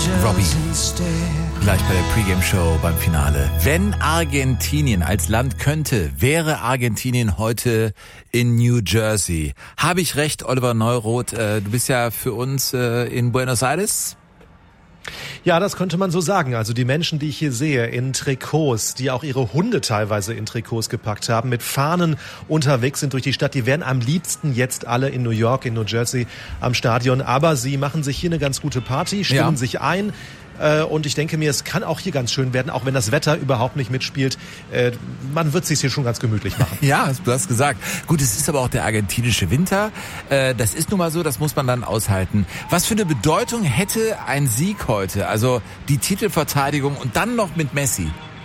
Robbie. Gleich bei der Pre-Game-Show beim Finale. Wenn Argentinien als Land könnte, wäre Argentinien heute in New Jersey. Habe ich recht, Oliver Neuroth? Du bist ja für uns in Buenos Aires. Ja, das könnte man so sagen. Also die Menschen, die ich hier sehe, in Trikots, die auch ihre Hunde teilweise in Trikots gepackt haben, mit Fahnen unterwegs sind durch die Stadt, die wären am liebsten jetzt alle in New York, in New Jersey am Stadion. Aber sie machen sich hier eine ganz gute Party, stimmen sich ein. Und ich denke mir, es kann auch hier ganz schön werden, auch wenn das Wetter überhaupt nicht mitspielt. Man wird es sich hier schon ganz gemütlich machen. Ja, du hast gesagt. Gut, es ist aber auch der argentinische Winter. Das ist nun mal so, das muss man dann aushalten. Was für eine Bedeutung hätte ein Sieg heute? Also die Titelverteidigung und dann noch mit Messi.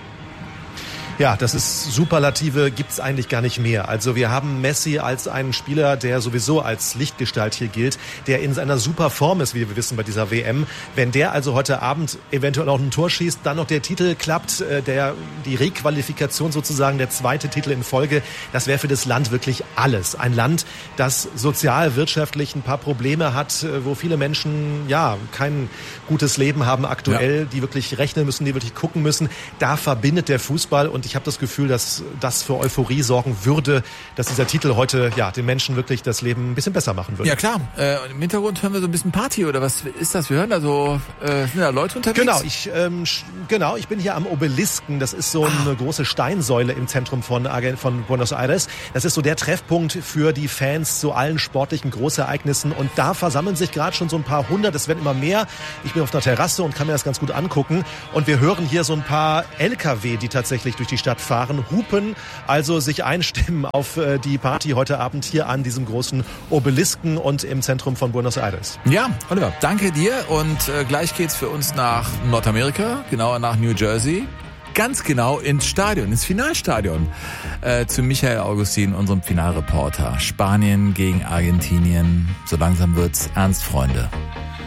Ja, das ist Superlative, gibt's eigentlich gar nicht mehr. Also wir haben Messi als einen Spieler, der sowieso als Lichtgestalt hier gilt, der in seiner super Form ist, wie wir wissen bei dieser WM. Wenn der also heute Abend eventuell auch ein Tor schießt, dann noch der Titel klappt, die Requalifikation sozusagen, der zweite Titel in Folge, das wäre für das Land wirklich alles. Ein Land, das sozial, wirtschaftlich ein paar Probleme hat, wo viele Menschen ja kein gutes Leben haben aktuell, die wirklich rechnen müssen, die wirklich gucken müssen. Da verbindet der Fußball und ich habe das Gefühl, dass das für Euphorie sorgen würde, dass dieser Titel heute den Menschen wirklich das Leben ein bisschen besser machen würde. Ja klar, im Hintergrund hören wir so ein bisschen Party oder was ist das? Wir hören da so, sind da Leute unterwegs? Genau, ich bin hier am Obelisken, das ist so eine große Steinsäule im Zentrum von Buenos Aires. Das ist so der Treffpunkt für die Fans zu allen sportlichen Großereignissen und da versammeln sich gerade schon so ein paar hundert, es werden immer mehr. Ich bin auf einer Terrasse und kann mir das ganz gut angucken und wir hören hier so ein paar LKW, die tatsächlich durch die Stadt fahren, hupen, also sich einstimmen auf die Party heute Abend hier an diesem großen Obelisken und im Zentrum von Buenos Aires. Ja, Oliver, danke dir und gleich geht's für uns nach Nordamerika, genauer nach New Jersey. Ganz genau ins Stadion, ins Finalstadion, zu Michael Augustin, unserem Finalreporter. Spanien gegen Argentinien, so langsam wird's ernst, Freunde.